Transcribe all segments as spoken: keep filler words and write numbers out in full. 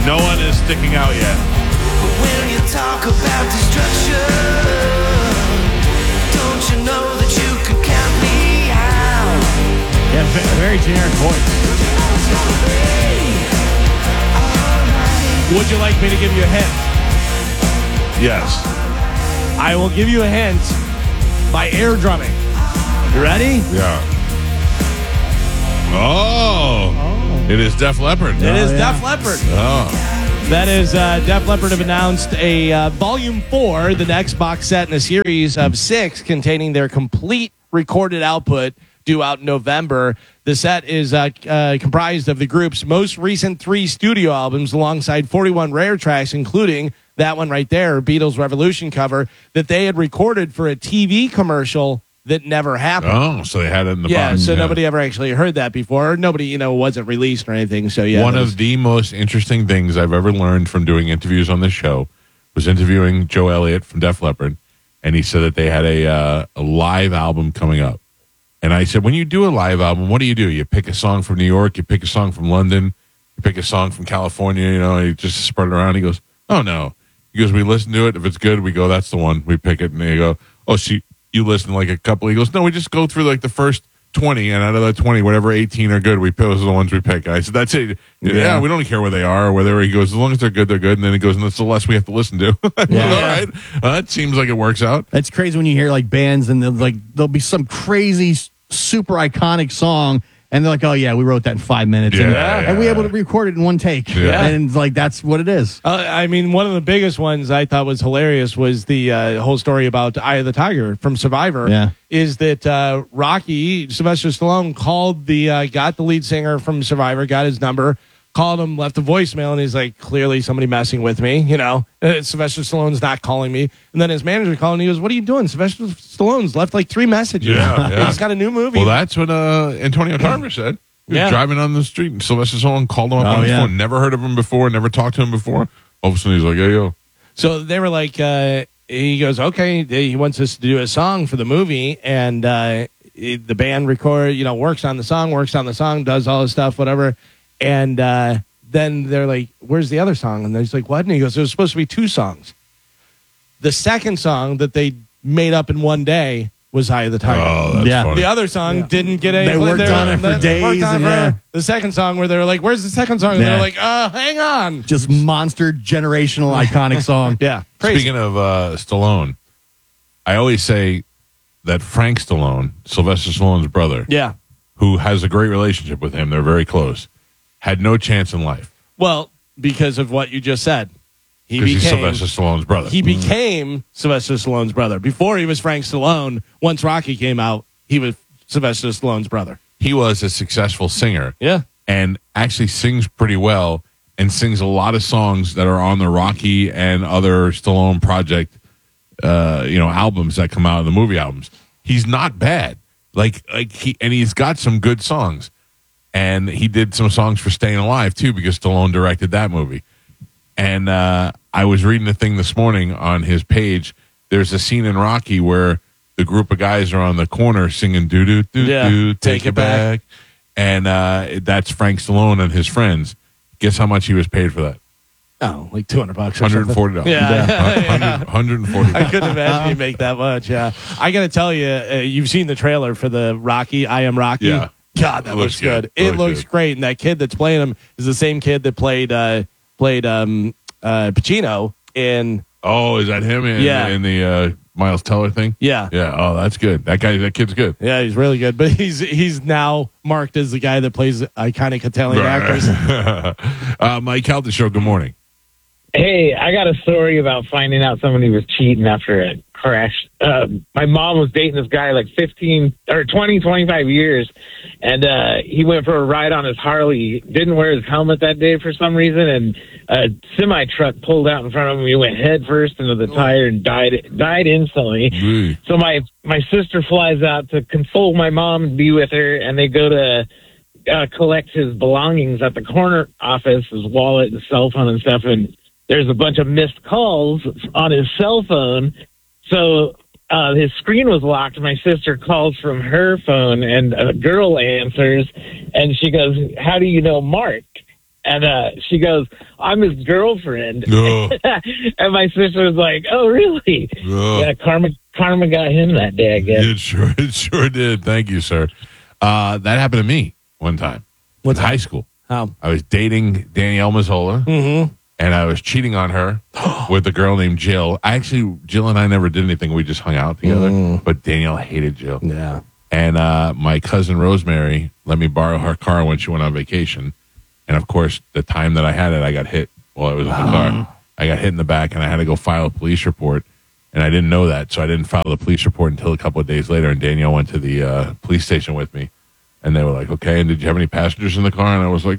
No one is sticking out yet. But when you talk about destruction, don't you know that you can count me out? Yeah, ve- very generic voice. Would you like me to give you a hint? Yes. I will give you a hint by air drumming. You ready? Yeah. Oh. oh. It is Def Leppard. It oh, is yeah. Def Leppard. Oh. That is, uh, Def Leppard have announced a uh, Volume four, the next box set in a series of six containing their complete recorded output due out in November. The set is uh, uh, comprised of the group's most recent three studio albums alongside forty-one rare tracks, including that one right there, Beatles Revolution cover, that they had recorded for a T V commercial that never happened. Oh, so they had it in the yeah, box. so yeah. nobody ever actually heard that before. Nobody, you know, wasn't released or anything. So yeah, One was, of the most interesting things I've ever learned from doing interviews on this show was interviewing Joe Elliott from Def Leppard, and he said that they had a uh, a live album coming up. And I said, when you do a live album, what do you do? You pick a song from New York, you pick a song from London, you pick a song from California, you know, and you just spread it around. He goes, oh, no. He goes, we listen to it. If it's good, we go, that's the one. We pick it. And they go, oh, so you, you listen like a couple. He goes, no, we just go through like the first twenty, and out of the twenty, whatever eighteen are good, we pick, those are the ones we pick. I said, that's it. Yeah, Yeah. we don't care where they are or whether. He goes, as long as they're good, they're good. And then he goes, and that's the less we have to listen to. Yeah. All right. Uh, that seems like it works out. It's crazy when you hear like bands and they'll, like there'll be some crazy, super iconic song, and they're like, "Oh yeah, we wrote that in five minutes, and, Yeah, and we yeah. were able to record it in one take." Yeah. And like that's what it is. Uh, I mean, one of the biggest ones I thought was hilarious was the uh, whole story about Eye of the Tiger from Survivor. Yeah. Is that uh, Rocky, Sylvester Stallone, called the, uh, got the lead singer from Survivor, got his number, called him, left a voicemail, and he's like, clearly somebody messing with me, you know. Uh, Sylvester Stallone's not calling me. And then his manager called, and he goes, what are you doing? Sylvester Stallone's left like three messages. Yeah, yeah. He's got a new movie. Well, that's what uh, Antonio Tarver said. He was Yeah. driving on the street, and Sylvester Stallone called him up Oh, on his yeah. phone. Never heard of him before, never talked to him before. All of a sudden, he's like, hey, yo. So they were like, uh, he goes, okay, he wants us to do a song for the movie, and uh, it- the band record, you know, works on the song, works on the song, does all this stuff, whatever. And uh, then they're like, where's the other song? And he's like, what? And he goes, there was supposed to be two songs. The second song that they made up in one day was Eye of the Tiger. Oh, that's Yeah. funny. The other song Yeah. didn't get any. They worked they were- on it for they days worked on and it for- yeah. The second song where they were like, "Where's the second song?" And Yeah. they're like, "Uh, hang on." Just monster generational iconic song. Yeah, crazy. Speaking of uh, Stallone, I always say that Frank Stallone, Sylvester Stallone's brother, Yeah. who has a great relationship with him, they're very close, had no chance in life Well, because of what you just said, he because he's became Sylvester Stallone's brother. he became Sylvester Stallone's brother. Before he was Frank Stallone. Once Rocky came out, he was Sylvester Stallone's brother. He was a successful singer. Yeah. And actually sings pretty well and sings a lot of songs that are on the Rocky and other Stallone project, uh, you know, albums that come out of the movie albums. He's not bad. Like, like he, and he's got some good songs. And he did some songs for Staying Alive, too, because Stallone directed that movie. And uh, I was reading the thing this morning on his page. There's a scene in Rocky where the group of guys are on the corner singing doo doo doo Yeah. doo, take, Take it it back. back. And uh, that's Frank Stallone and his friends. Guess how much he was paid for that? Oh, like two hundred bucks or one hundred something. forty dollars. Yeah. one hundred forty I dollars. couldn't imagine you make that much. Yeah. I got to tell you, uh, you've seen the trailer for the Rocky, I Am Rocky. Yeah. God, that It looks, looks good. good. It It looks looks good. great. And that kid that's playing him is the same kid that played uh, played um, uh, Pacino in. Oh, is that him in, Yeah. in the uh, Miles Teller thing? Yeah. Yeah. Oh, that's good. That guy, that kid's good. Yeah, he's really good. But he's he's now marked as the guy that plays iconic Italian actors. uh, Mike Calda Show, good morning. Hey, I got a story about finding out somebody was cheating after a crash. Uh, my mom was dating this guy like fifteen or twenty, twenty-five years, and uh, he went for a ride on his Harley. Didn't wear his helmet that day for some reason, and a semi truck pulled out in front of him. He went head first into the tire and died died instantly. Mm. So my my sister flies out to console my mom and be with her, and they go to uh, collect his belongings at the corner office, his wallet and cell phone and stuff, and there's a bunch of missed calls on his cell phone. So uh, his screen was locked. My sister calls from her phone, and a girl answers, and she goes, "How do you know Mark?" And uh, she goes, I'm his girlfriend. Ugh. And my sister was like, oh, really? Ugh. Yeah, Karma, Karma got him that day, I guess. It sure, it sure did. Thank you, sir. Uh, that happened to me one time. What's in high school. How? I was dating Danielle Mazzola, Mm-hmm. and I was cheating on her with a girl named Jill. I actually, Jill and I never did anything. We just hung out together. Mm. But Danielle hated Jill. Yeah. And uh, my cousin Rosemary let me borrow her car when she went on vacation. And of course, the time that I had it, I got hit while I was in the car. I got hit in the back, and I had to go file a police report. And I didn't know that, so I didn't file the police report until a couple of days later. And Danielle went to the uh, police station with me. And they were like, okay, and did you have any passengers in the car? And I was like,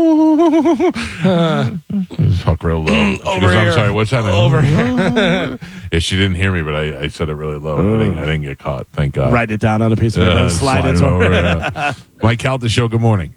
talk real low. She Over goes, I'm here. sorry, what's that? Over here. Yeah, she didn't hear me, but I, I said it really low. I, didn't, I didn't get caught, thank God. Write it down on a piece of paper Uh, and slide, slide it it over. over, yeah. Mike Calta Show, good morning.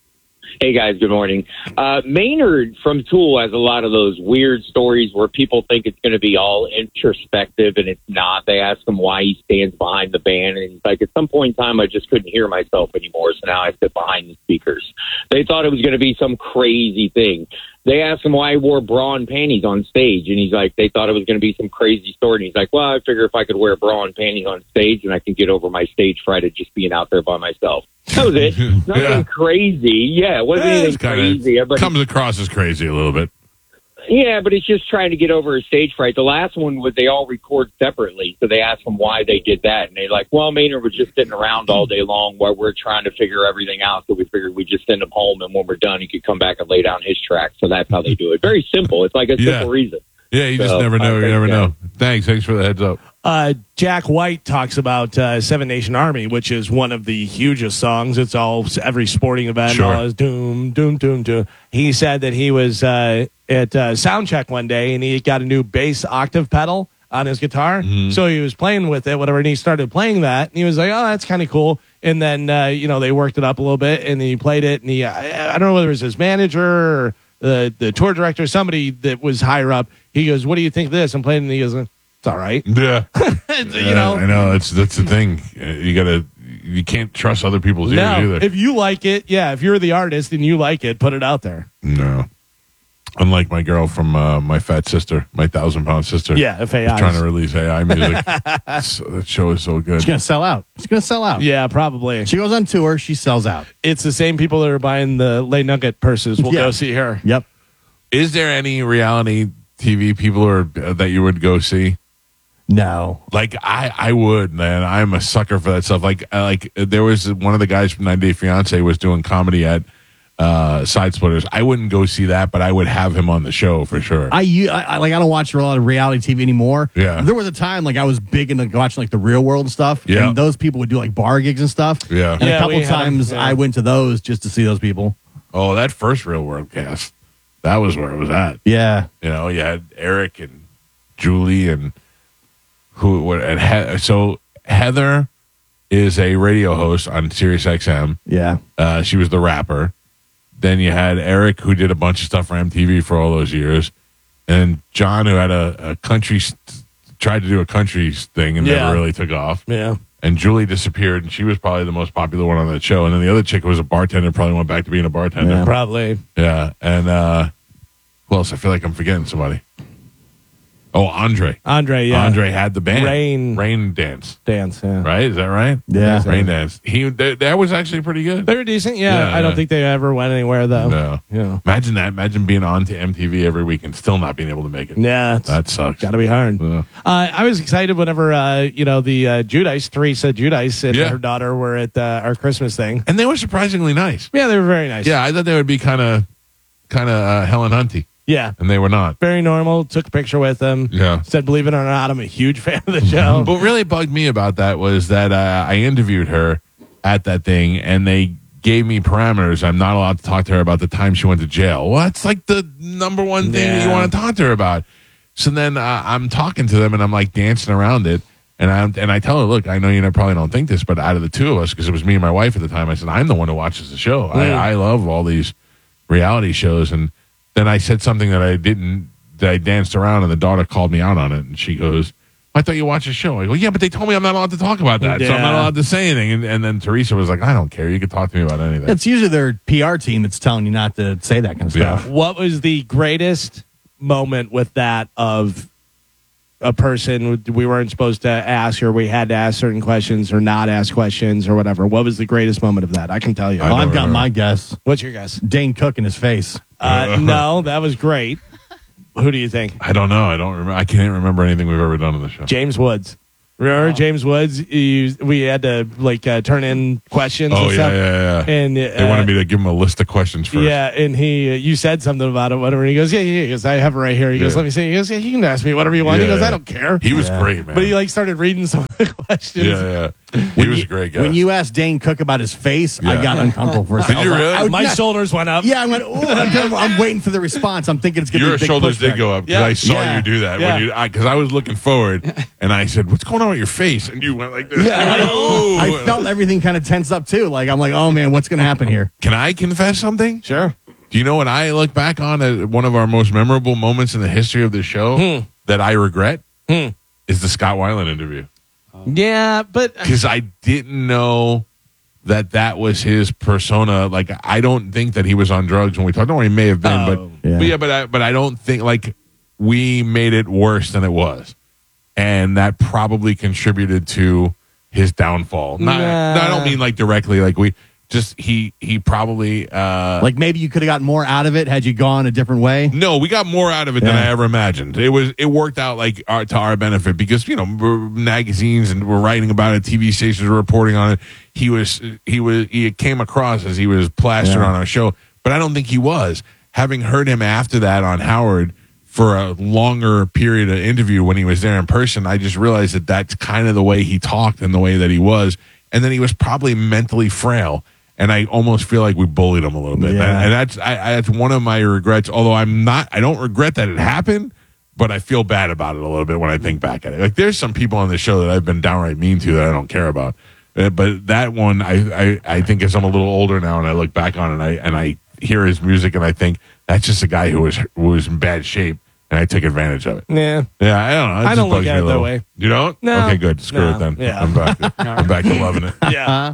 Hey guys, good morning. Uh, Maynard from Tool has a lot of those weird stories where people think it's going to be all introspective and it's not. They ask him why he stands behind the band, and he's like, at some point in time, I just couldn't hear myself anymore, so now I sit behind the speakers. They thought it was going to be some crazy thing. They asked him why he wore bra and panties on stage, and he's like, they thought it was going to be some crazy story, and he's like, well, I figure if I could wear bra and panties on stage, and I can get over my stage fright of just being out there by myself. That was it. Nothing Yeah. crazy. Yeah, it wasn't Yeah, anything it's kinda- crazy. Everybody, comes across as crazy a little bit. yeah, but he's just trying to get over his stage fright. The last one was they all record separately, so they asked him why they did that, and they're like, well, Maynard was just sitting around all day long while we're trying to figure everything out, so we figured we'd just send him home, and when we're done, he could come back and lay down his track. So that's how they do it. Very simple. It's like a Yeah. simple reason. Yeah, you just So, never I know. You think, never uh, know. Thanks. Thanks for the heads up. Uh, Jack White talks about uh, Seven Nation Army, which is one of the hugest songs. It's all every sporting event. Sure. All is doom, doom, doom, doom. He said that he was uh, at uh, soundcheck one day and he got a new bass octave pedal on his guitar. Mm-hmm. So he was playing with it, whatever, and he started playing that. And he was like, "Oh, that's kind of cool." And then uh, you know they worked it up a little bit, and he played it. And he, I, I don't know whether it was his manager or the the tour director, somebody that was higher up. He goes, "What do you think of this?" I'm playing, and he goes, "It's all right." Yeah. you know, I know. That's that's the thing. Uh, You gotta. You can't trust other people's ears no. either. If you like it, yeah. If you're the artist and you like it, put it out there. No. Unlike my girl from uh, my fat sister, my thousand pound sister. Yeah, if A who's I trying to release A I music. So, that show is so good. She's gonna sell out. She's gonna sell out. Yeah, probably. She goes on tour. She sells out. It's the same people that are buying the Lay Nugget purses. Will Yeah. go see her. Yep. Is there any reality T V people or uh, that you would go see? No. Like I, I would, man. I'm a sucker for that stuff. Like, I- like there was one of the guys from ninety Day Fiance was doing comedy at uh, Side Splitters. I wouldn't go see that, but I would have him on the show for sure. I, u- I I- like I don't watch a lot of reality T V anymore. Yeah. There was a time like I was big into watching like the Real World and stuff. Yeah. And those people would do like bar gigs and stuff. Yeah. And Yeah, a couple we had 'em, times yeah. I went to those just to see those people. Oh, that first Real World cast, that was where it was at. Yeah. You know, you had Eric and Julie and who what and he, so Heather is a radio host on Sirius X M. Yeah. Uh, she was the rapper. Then you had Eric, who did a bunch of stuff for M T V for all those years, and John, who had a, a country tried to do a country thing and Yeah. never really took off. Yeah. And Julie disappeared, and she was probably the most popular one on that show. And then the other chick who was a bartender, probably went back to being a bartender. Yeah. Probably. Yeah, and uh, who else? I feel like I'm forgetting somebody. Oh, Andre. Andre, yeah. Andre had the band. Rain. Rain Dance. Dance, yeah. Right? Is that right? Yeah. Rain Dance. He that, that was actually pretty good. They were decent, yeah. Yeah, I don't yeah. think they ever went anywhere, though. No. Yeah. Imagine that. Imagine being on to M T V every week and still not being able to make it. Yeah, it's That sucks. got to be hard. Yeah. Uh, I was excited whenever, uh, you know, the uh, Judice, Teresa Judice and Yeah. her daughter were at uh, our Christmas thing. And they were surprisingly nice. Yeah, they were very nice. Yeah, I thought they would be kind of, kind of uh, Helen Hunty, Yeah. and they were not. Very normal. Took a picture with them. Yeah. Said, believe it or not, I'm a huge fan of the show. What really bugged me about that was that uh, I interviewed her at that thing, and they gave me parameters. I'm not allowed to talk to her about the time she went to jail. Well, that's like the number one thing that you Yeah. want to talk to her about. So then uh, I'm talking to them, and I'm like dancing around it. And I and I tell her, look, I know you probably don't think this, but out of the two of us, because it was me and my wife at the time, I said, I'm the one who watches the show. I, I love all these reality shows. And then I said something that I didn't, that I danced around, and the daughter called me out on it. And she goes, I thought you watched the show. I go, yeah, but they told me I'm not allowed to talk about that, so I'm not Yeah. allowed to say anything. And, and then Teresa was like, I don't care. You can talk to me about anything. It's usually their P R team that's telling you not to say that kind of Yeah. stuff. What was the greatest moment with that of a person we weren't supposed to ask, or we had to ask certain questions or not ask questions or whatever? What was the greatest moment of that? I can tell you. I Well, I've don't got remember. my guess. What's your guess? Dane Cook in his face. Uh, no, that was great. Who do you think? I don't know. I don't remember. I can't remember anything we've ever done on the show. James Woods. Remember James Woods? You, we had to like uh, turn in questions. Oh, and yeah, stuff. yeah, yeah. And uh, They wanted me to give them a list of questions first. Yeah, and he, uh, you said something about it, whatever. And he goes, yeah, yeah. He goes, I have it right here. He goes, Yeah. let me see. He goes, yeah, you can ask me whatever you want. he Yeah, goes, yeah. I don't care. He was Yeah. great, man. But he like started reading some of the questions. yeah, yeah. He was a great guy. When you asked Dane Cook about his face, I Yeah. got uncomfortable for a Did second. you I was like, really? I would My not- shoulders went up. Yeah, I went, ooh, I'm, kind of- I'm waiting for the response. I'm thinking it's going to be Your a big shoulders did pushback. go up because Yeah. I saw Yeah. you do that. Yeah. When you, because I, I was looking forward, and I said, "What's going on with your face?" And you went like this. Yeah, I, oh. I felt everything kind of tense up too. Like I'm like, oh man, what's going to happen here? Can I confess something? Sure. Do you know what I look back on as one of our most memorable moments in the history of the show Hmm. that I regret? Hmm. Is the Scott Weiland interview. Yeah, but Because I didn't know that that was his persona. Like, I don't think that he was on drugs when we talked. No, he may have been, Oh. but Yeah. but yeah, but I, but I don't think like we made it worse than it was, and that probably contributed to his downfall. Not, Nah. no, I don't mean like directly. Like we just he he probably uh, Like maybe you could have gotten more out of it had you gone a different way. no, we got more out of it than Yeah. I ever imagined. It was it worked out like our, to our benefit because you know we're magazines and we're writing about it, T V stations were reporting on it. He was he was he came across as he was plastered Yeah. on our show, but I don't think he was. Having heard him after that on Howard for a longer period of interview when he was there in person, I just realized that that's kind of the way he talked and the way that he was, and then he was probably mentally frail. And I almost feel like we bullied him a little bit, Yeah. and, and that's I, I, that's one of my regrets. Although I'm not, I don't regret that it happened, but I feel bad about it a little bit when I think back at it. Like there's some people on the show that I've been downright mean to that I don't care about, uh, but that one I, I I think as I'm a little older now and I look back on it and I and I hear his music and I think that's just a guy who was who was in bad shape and I took advantage of it. yeah. Yeah, I don't know. It I just don't look bugs at me a it that little. way. You don't? No. Okay, good. Screw No. it then. Yeah. I'm back. To, I'm back to loving it. Yeah.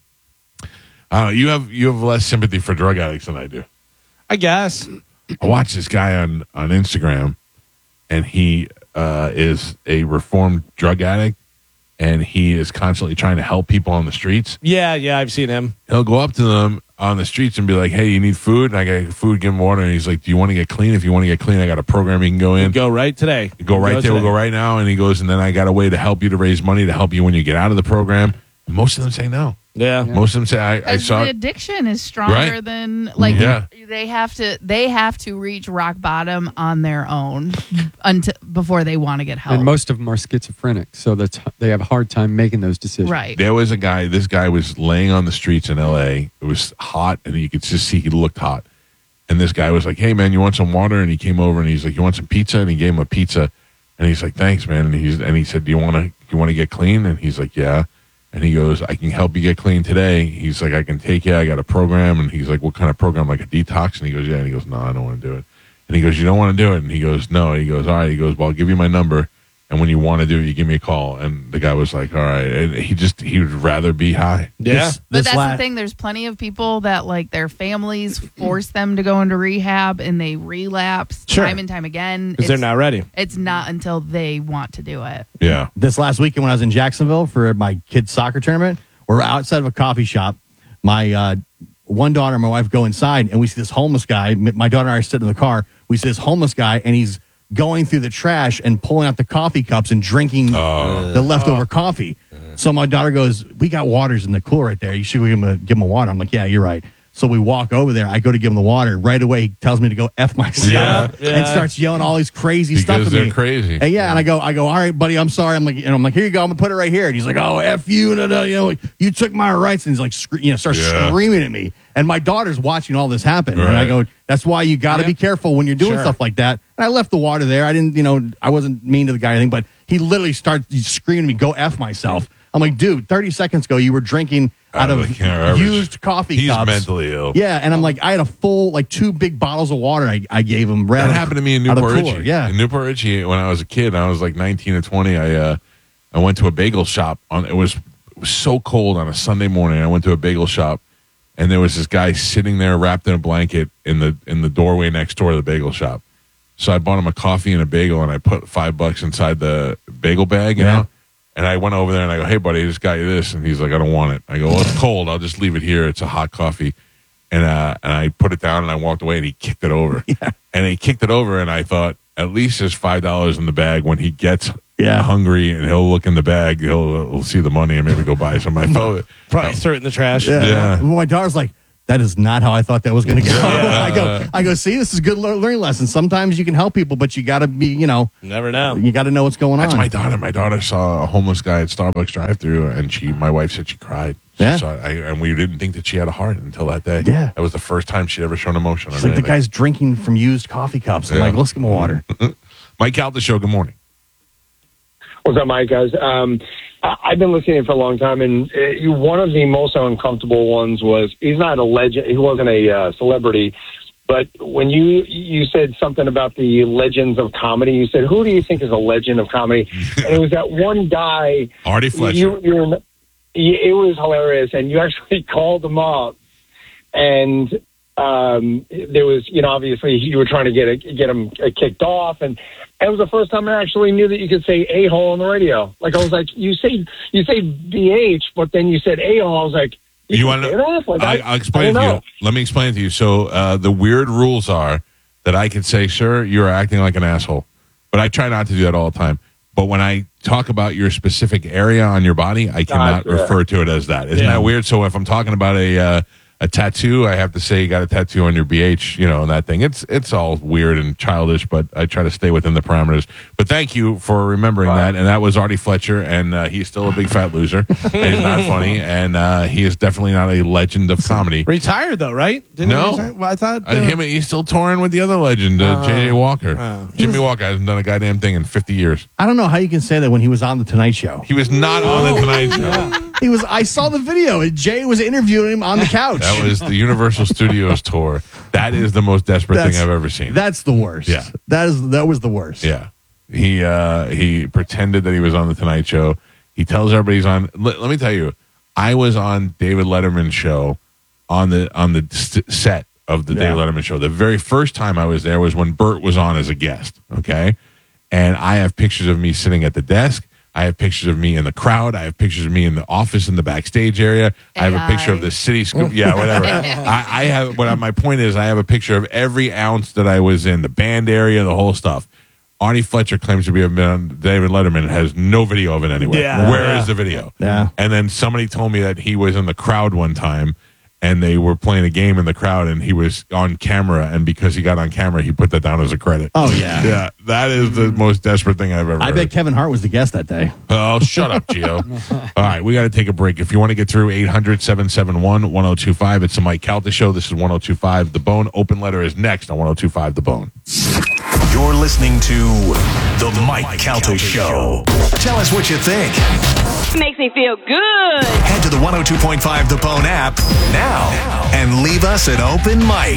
Uh, you have you have less sympathy for drug addicts than I do. I guess. I watched this guy on, on Instagram, and he uh, is a reformed drug addict, and he is constantly trying to help people on the streets. Yeah, yeah, I've seen him. He'll go up to them on the streets and be like, "Hey, you need food?" And I got food, give him water. And he's like, "Do you want to get clean? If you want to get clean, I got a program you can go in. Go right today. Go right there. We'll today. go right now." And he goes, "And then I got a way to help you to raise money to help you when you get out of the program." And most of them say no. Yeah. Most of them say, "I, I Because saw the it." addiction is stronger Right. than like Yeah. they have to they have to reach rock bottom on their own until before they want to get help. And most of them are schizophrenic, so that's they have a hard time making those decisions. right. There was a guy, this guy was laying on the streets in L A. It was hot, and you could just see he looked hot. And this guy was like, "Hey, man, you want some water?" And he came over and he's like, "You want some pizza?" And he gave him a pizza. And he's like, "Thanks, man." And he's and he said, "Do you want to you want to get clean?" And he's like, "Yeah." And he goes, "I can help you get clean today." He's like, "I can take you. I got a program." And he's like, "What kind of program? Like a detox?" And he goes, "Yeah." And he goes, "No, I don't want to do it." And he goes, "You don't want to do it?" And he goes, "No." He goes, "All right." He goes, "Well, I'll give you my number. And when you want to do it, you give me a call." And the guy was like, "All right." And he just, he would rather be high. Yeah. This- But this that's la- the thing. There's plenty of people that like their families force them to go into rehab and they relapse Sure. time and time again. Because they're It's- not ready. It's not until they want to do it. Yeah. This last weekend when I was in Jacksonville for my kids' soccer tournament, we're outside of a coffee shop. My uh, one daughter and my wife go inside, and we see this homeless guy. M- My daughter and I are sitting in the car. We see this homeless guy, and he's going through the trash and pulling out the coffee cups and drinking the leftover coffee. So my daughter goes, "We got waters in the cooler right there. You should give him a, give him a water." I'm like, "Yeah, you're right." So we walk over there. I go to give him the water. Right away, he tells me to go F myself Yeah, yeah. and starts yelling all these crazy stuff Because at they're me. crazy. And yeah, and I go, I go, "All right, buddy, I'm sorry." I'm like, and I'm like, "Here you go. I'm gonna put it right here." And he's like, "Oh, F you, no, no, you know, like, you took my rights." And he's like, scre- you know, starts Yeah. screaming at me. And my daughter's watching all this happen. And I Right. go, "That's why you got to Yeah. be careful when you're doing Sure. stuff like that." And I left the water there. I didn't, you know, I wasn't mean to the guy or anything, but he literally started screaming at me, "Go F myself." I'm like, dude, thirty seconds ago you were drinking out I of really can't remember. used coffee He's cups. mentally ill. Yeah, and I'm like, I had a full, like two big bottles of water I, I gave him. Right That out of- happened to me in out of Newport cooler. Richie. Yeah. In Newport Richie, when I was a kid, I was like nineteen or twenty. I uh, I went to a bagel shop. On it was it was so cold on a Sunday morning. I went to a bagel shop, and there was this guy sitting there wrapped in a blanket in the in the doorway next door to the bagel shop. So I bought him a coffee and a bagel, and I put five bucks inside the bagel bag, you Yeah. know. And I went over there and I go, "Hey, buddy, I just got you this," and he's like, "I don't want it." I go, "Well, it's cold. I'll just leave it here. It's a hot coffee." And uh, and I put it down and I walked away and he kicked it over. Yeah. And he kicked it over and I thought, at least there's five dollars in the bag. When he gets Yeah. hungry and he'll look in the bag, he'll, he'll see the money and maybe go buy some. I thought, Probably threw it in the trash. Yeah. Yeah. Well, my daughter's like, that is not how I thought that was going to go. I go, I go, see, this is a good lear- learning lesson. Sometimes you can help people, but you got to be, you know, Never know. you got to know what's going That's on. my daughter. My daughter saw a homeless guy at Starbucks drive-thru, and she, my wife said she cried. She Yeah. saw- I, and we didn't think that she had a heart until that day. Yeah. That was the first time she'd ever shown emotion. It's on like the anything. guy's drinking from used coffee cups. I'm Yeah. like, let's get more water. Mike Calta Show, good morning. What's up, Mike, guys? Um, I- I've been listening for a long time, and uh, you, one of the most uncomfortable ones was he's not a legend. He wasn't a uh, celebrity, but when you you said something about the legends of comedy, you said, "Who do you think is a legend of comedy?" And it was that one guy, Artie Fletcher. You, you're, it was hilarious, and you actually called him up, and um, there was, you know, obviously you were trying to get a, get him kicked off, and it was the first time I actually knew that you could say a-hole on the radio. Like, I was like, you say you say B H, but then you said a-hole. I was like, you, You want want to to? Like, I, I, I'll explain it I to don't you. Let me explain it to you. So uh, the weird rules are that I can say, "Sir, you're acting like an asshole," but I try not to do that all the time. But when I talk about your specific area on your body, I cannot Gotcha. refer to it as that. Isn't Yeah. that weird? So if I'm talking about a uh, a tattoo, I have to say you got a tattoo on your B H, you know, and that thing. It's it's all weird and childish, but I try to stay within the parameters. But thank you for remembering that. And that was Artie Fletcher, and uh, he's still a big fat loser. And he's not funny, and uh, he is definitely not a legend of comedy. Retired though, right? Didn't No. he retire? Well, I thought. Uh, him, he's still touring with the other legend, uh, J J Walker. Jimmy Walker hasn't done a goddamn thing in fifty years. I don't know how you can say that when he was on the Tonight Show. He was not on the Tonight Show. He was. I saw the video. and Jay was interviewing him on the couch. That was the Universal Studios tour. That is the most desperate That's- thing I've ever seen. That's the worst. Yeah. that is that was the worst. Yeah. He uh, he pretended that he was on the Tonight Show. He tells everybody he's on. Let, let me tell you, I was on David Letterman's show on the on the st- set of the Yeah. David Letterman show. The very first time I was there was when Bert was on as a guest. Okay, and I have pictures of me sitting at the desk. I have pictures of me in the crowd. I have pictures of me in the office in the backstage area. I have a A I. picture of the city scoop. Yeah, whatever. I, I have. What my point is, I have a picture of every ounce that I was in the band area, the whole stuff. Artie Fletcher claims to be a man. David Letterman has no video of it anywhere. Yeah. Where is Yeah. the video? Yeah. And then somebody told me that he was in the crowd one time, and they were playing a game in the crowd, and he was on camera, and because he got on camera, he put that down as a credit. Oh yeah. Yeah, that is the most desperate thing I've ever I heard. bet Kevin Hart was the guest that day. Oh, shut up, Gio. All right, we got to take a break. If you want to get through, eight hundred, seven seven one, one oh two five. It's the Mike Calta Show. This is one oh two five The Bone. Open Letter is next on one oh two five The Bone. You're listening to The Mike Calta Show. Tell us what you think. Makes me feel good. Head to the one oh two point five The Bone app now and leave us an open mic.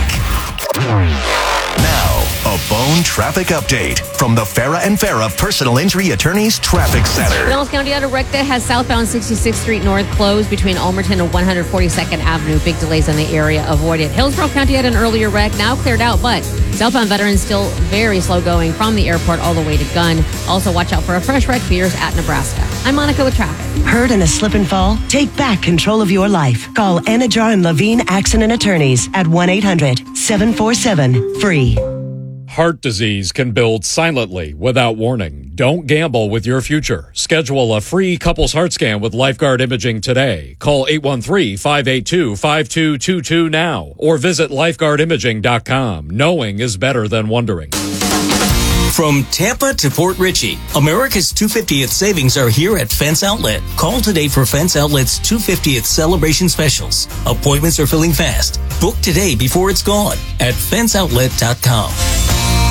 Now, a Bone traffic update from the Farah and Farah Personal Injury Attorneys Traffic Center. Pinellas County Auto Wreck that has southbound sixty-sixth Street North closed between Almerton and one forty-second Avenue. Big delays in the area. Avoided. Hillsborough County had an earlier wreck, now cleared out, but southbound veterans still very slow going from the airport all the way to Gunn. Also, watch out for a fresh wreck Beers at Nebraska. I'm Monica with traffic. Hurt in a slip and fall? Take back control of your life. Call Anajar and Levine Accident Attorneys at one eight hundred, seven four seven, free. Heart disease can build silently without warning. Don't gamble with your future. Schedule a free couples heart scan with Lifeguard Imaging today. Call eight one three, five eight two, five two two two now or visit lifeguard imaging dot com. Knowing is better than wondering. From Tampa to Port Richey, America's two hundred fiftieth savings are here at Fence Outlet. Call today for Fence Outlet's two hundred fiftieth celebration specials. Appointments are filling fast. Book today before it's gone at fence outlet dot com.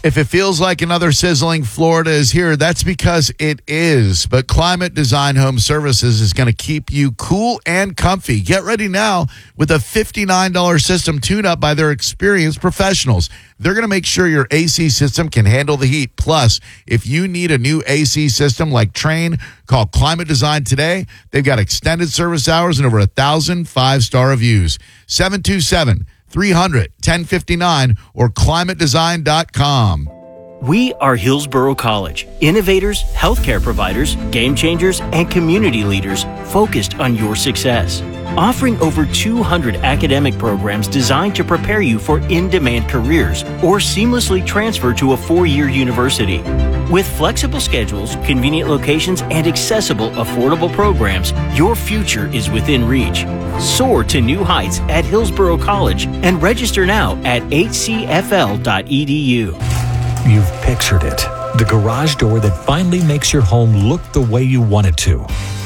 If it feels like another sizzling Florida is here, that's because it is. But Climate Design Home Services is going to keep you cool and comfy. Get ready now with a fifty-nine dollars system tune-up by their experienced professionals. They're going to make sure your A C system can handle the heat. Plus, if you need a new A C system like Trane, call Climate Design today. They've got extended service hours and over a thousand five-star reviews. seven two seven, three hundred, ten fifty-nine or climate design dot com. We are Hillsborough College, innovators, healthcare providers, game changers, and community leaders focused on your success. Offering over two hundred academic programs designed to prepare you for in-demand careers or seamlessly transfer to a four-year university. With flexible schedules, convenient locations, and accessible, affordable programs, your future is within reach. Soar to new heights at Hillsborough College and register now at h c f l dot e d u. You've pictured it. The garage door that finally makes your home look the way you want it to.